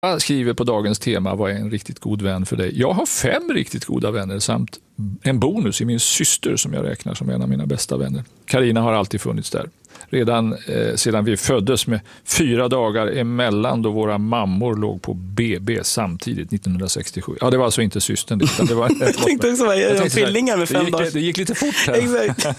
Jag skriver på dagens tema, vad är en riktigt god vän för dig? Jag har 5 riktigt goda vänner samt en bonus i min syster som jag räknar som en av mina bästa vänner. Carina har alltid funnits där. Redan sedan vi föddes med 4 dagar emellan då våra mammor låg på BB samtidigt 1967. Ja, det var alltså inte systern. Utan det var jag tänkte också vara tvillingar med 5 dagar. Det gick lite fort här. Exakt.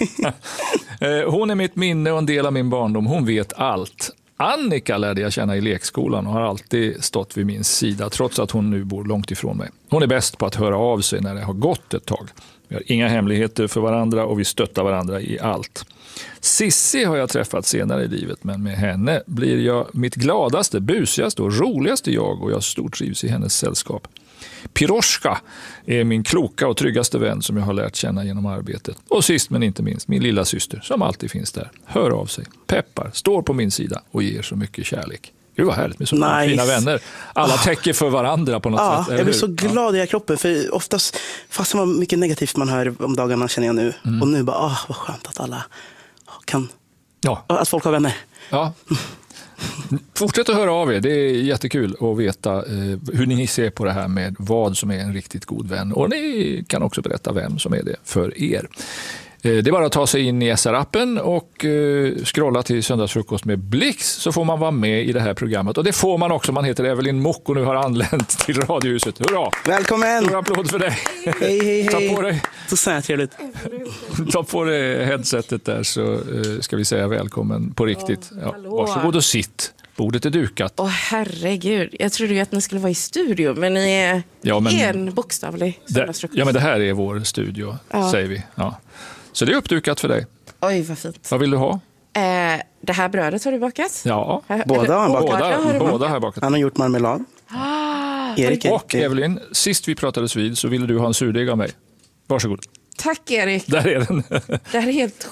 Hon är mitt minne och en del av min barndom. Hon vet allt. Annika lärde jag känna i lekskolan och har alltid stått vid min sida trots att hon nu bor långt ifrån mig. Hon är bäst på att höra av sig när det har gått ett tag. Vi har inga hemligheter för varandra och vi stöttar varandra i allt. Sissi har jag träffat senare i livet, men med henne blir jag mitt gladaste, busigaste och roligaste jag och jag stortrivs i hennes sällskap. Piroshka är min kloka och tryggaste vän som jag har lärt känna genom arbetet. Och sist men inte minst, min lilla syster som alltid finns där. Hör av sig, peppar, står på min sida och ger så mycket kärlek. Gud vad härligt med så många fina vänner. Alla täcker för varandra på något sätt. Jag blir så glad i hela kroppen. För oftast, fast det var mycket negativt man hör om dagarna känner jag nu. Och nu bara, vad skönt att alla kan, att folk har vänner. Ja. Fortsätt att höra av er, det är jättekul att veta hur ni ser på det här med vad som är en riktigt god vän. Och ni kan också berätta vem som är det för er. Det är bara att ta sig in i SR-appen och scrolla till Söndagsfrukost med Blix så får man vara med i det här programmet. Och det får man också, man heter Evelyn Mock och nu har anlänt till Radiohuset. Hurra! Välkommen! Stor applåd för dig. Hej. Ta på dig. Så trevligt. Ta på dig headsetet där så ska vi säga välkommen på riktigt. Varsågod och sitt. Bordet är dukat. Herregud, jag trodde ju att ni skulle vara i studio, men ni är en bokstavlig söndagsfrukost. Ja, men det här är vår studio, säger vi. Ja. Så det är uppdukat för dig. Oj, vad fint. Vad vill du ha? Det här brödet har du bakat? Ja. Båda har bakat. Han har gjort marmelad. Erik. Och Evelyn, sist vi pratades vid så ville du ha en surdeg av mig. Varsågod. Tack Erik. Där är den. Det här är helt...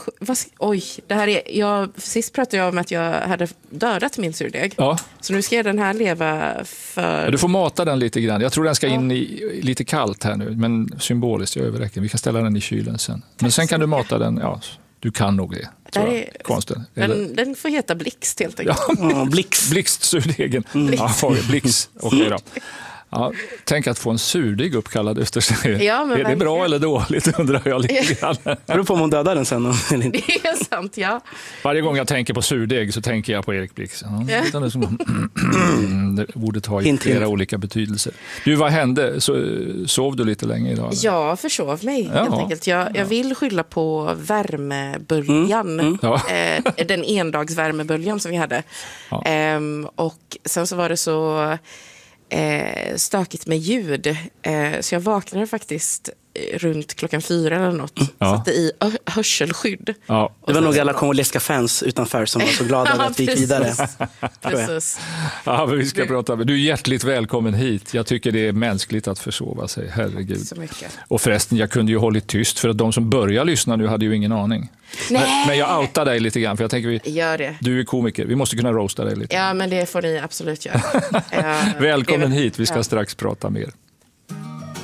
Sist pratade jag om att jag hade dödat min surdeg. Ja. Så nu ska den här leva för... Du får mata den lite grann. Jag tror den ska in i lite kallt här nu. Men symboliskt, jag överräcker. Vi kan ställa den i kylen sen. Men sen kan du mata den, du kan nog det. Den får heta Blixt helt enkelt. Ja, Blixt-surdegen. Blixt. Okej då. Ja, tänk att få en surdeg uppkallad efter sig. Är det bra eller dåligt undrar jag lite grann. Jag beror på om hon dödar den sen. Det är sant, ja. Varje gång jag tänker på surdeg så tänker jag på Erik Blix. Det borde ta i flera olika betydelser. Du, vad hände? Sov du lite länge idag? Eller? Jag försov mig helt enkelt. Jag vill skylla på värmeböljan. Den endagsvärmeböljan som vi hade. Och sen så var det så... stökigt med ljud så jag vaknade faktiskt runt klockan 4 eller något. Satte i hörselskydd. Det var nog alla kongolesiska fans utanför som var så glada över att vi gick vidare. Precis. Ja, men vi ska prata med. Du är hjärtligt välkommen hit. Jag tycker det är mänskligt att försova sig. Herregud. Så mycket. Och förresten, jag kunde ju hållit tyst för att de som börjar lyssna nu hade ju ingen aning. Men jag outar dig lite grann för jag tänker Gör det. Du är komiker. Vi måste kunna roasta dig lite. Ja, men det får ni absolut göra. Välkommen hit. Vi ska strax prata mer.